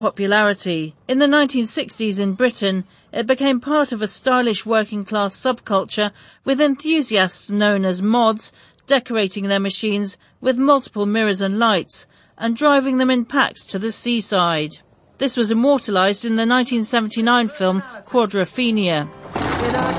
popularity. In the 1960s in Britain, it became part of a stylish working-class subculture with enthusiasts known as mods decorating their machines with multiple mirrors and lights and driving them in packs to the seaside. This was immortalised in the 1979 film Quadrophenia.